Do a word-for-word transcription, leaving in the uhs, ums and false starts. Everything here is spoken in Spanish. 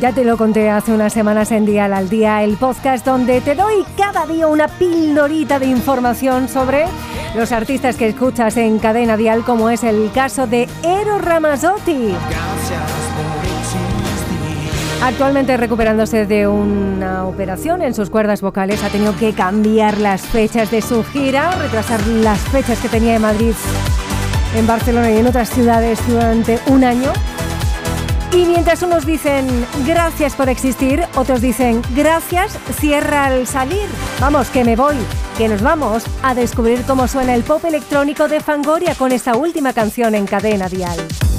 Ya te lo conté hace unas semanas en Dial al Día, el podcast donde te doy cada día una pildorita de información sobre los artistas que escuchas en Cadena Dial, como es el caso de Eros Ramazzotti. Actualmente recuperándose de una operación en sus cuerdas vocales, ha tenido que cambiar las fechas de su gira, retrasar las fechas que tenía en Madrid, en Barcelona y en otras ciudades durante un año. Y mientras unos dicen gracias por existir, otros dicen gracias, cierra al salir. Vamos, que me voy, que nos vamos a descubrir cómo suena el pop electrónico de Fangoria con esta última canción en Cadena Dial.